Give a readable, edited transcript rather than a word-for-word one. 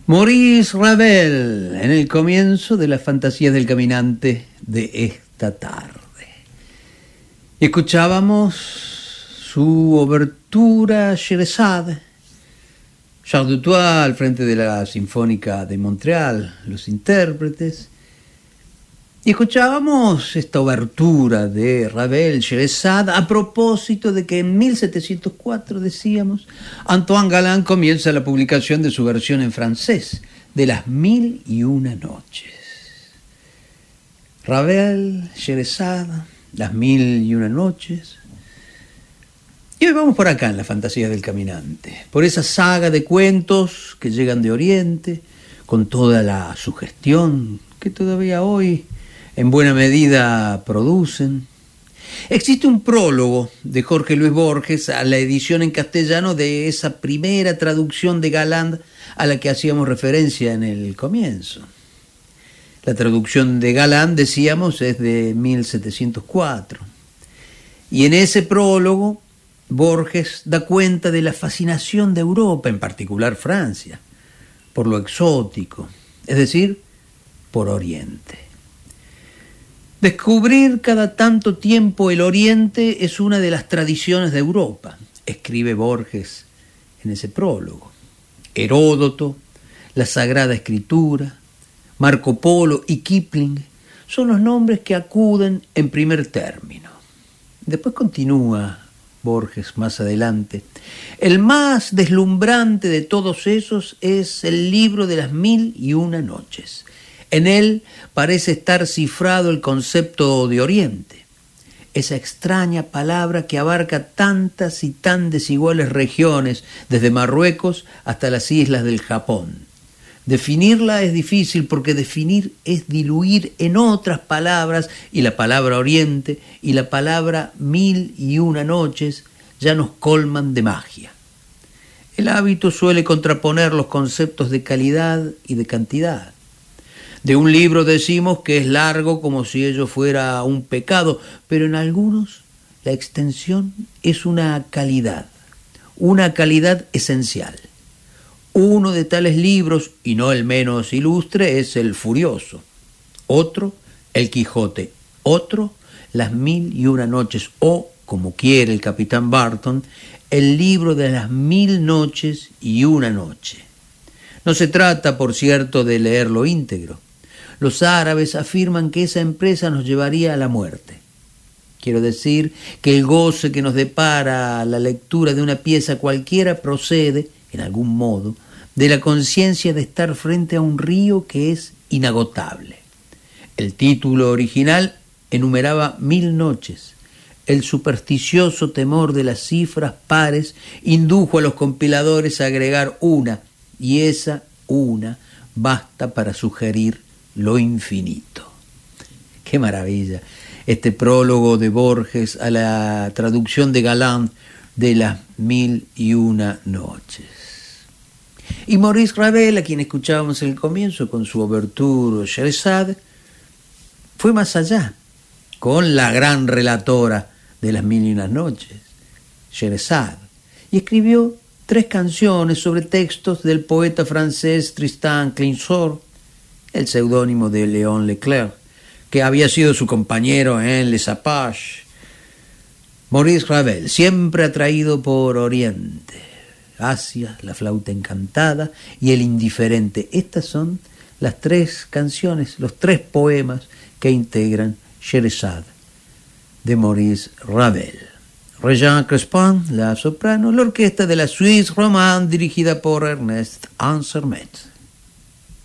Maurice Ravel, en el comienzo de las fantasías del caminante de esta tarde. Escuchábamos su obertura Scheherazade, Charles Dutoit al frente de la Sinfónica de Montreal, los intérpretes. Y escuchábamos esta obertura de Ravel, Scheherazade, a propósito de que en 1704, decíamos, Antoine Galland comienza la publicación de su versión en francés de Las Mil y Una Noches. Ravel, Scheherazade, Las Mil y Una Noches. Y hoy vamos por acá en la fantasía del caminante, por esa saga de cuentos que llegan de Oriente, con toda la sugestión que todavía hoy en buena medida producen. Existe un prólogo de Jorge Luis Borges a la edición en castellano de esa primera traducción de Galland a la que hacíamos referencia en el comienzo. La traducción de Galland, decíamos, es de 1704. Y en ese prólogo, Borges da cuenta de la fascinación de Europa, en particular Francia, por lo exótico, es decir, por Oriente. Descubrir cada tanto tiempo el Oriente es una de las tradiciones de Europa, escribe Borges en ese prólogo. Heródoto, la Sagrada Escritura, Marco Polo y Kipling son los nombres que acuden en primer término. Después continúa Borges más adelante. El más deslumbrante de todos esos es el libro de Las Mil y Una Noches. En él parece estar cifrado el concepto de Oriente, esa extraña palabra que abarca tantas y tan desiguales regiones, desde Marruecos hasta las islas del Japón. Definirla es difícil porque definir es diluir en otras palabras, y la palabra Oriente y la palabra Mil y Una Noches ya nos colman de magia. El hábito suele contraponer los conceptos de calidad y de cantidad. De un libro decimos que es largo como si ello fuera un pecado, pero en algunos la extensión es una calidad esencial. Uno de tales libros, y no el menos ilustre, es El Furioso. Otro, El Quijote. Otro, Las Mil y Una Noches, o, como quiere el capitán Barton, el libro de las 1000 noches y una noche. No se trata, por cierto, de leerlo íntegro. Los árabes afirman que esa empresa nos llevaría a la muerte. Quiero decir que el goce que nos depara la lectura de una pieza cualquiera procede, en algún modo, de la conciencia de estar frente a un río que es inagotable. El título original enumeraba 1000 noches. El supersticioso temor de las cifras pares indujo a los compiladores a agregar una, y esa una basta para sugerir lo infinito. ¡Qué maravilla! Este prólogo de Borges a la traducción de Galland de Las Mil y Una Noches. Y Maurice Ravel, a quien escuchábamos en el comienzo con su obertura Scheherazade, fue más allá, con la gran relatora de Las Mil y Una Noches, Scheherazade, y escribió 3 canciones sobre textos del poeta francés Tristan Clinsor, el seudónimo de Léon Leclerc, que había sido su compañero en Les Apaches. Maurice Ravel, siempre atraído por Oriente, Asia, la flauta encantada y el indiferente. Estas son las 3 canciones, los 3 poemas que integran Scheherazade de Maurice Ravel. Régine Crespin, la soprano, la orquesta de la Suisse Romande dirigida por Ernest Ansermet.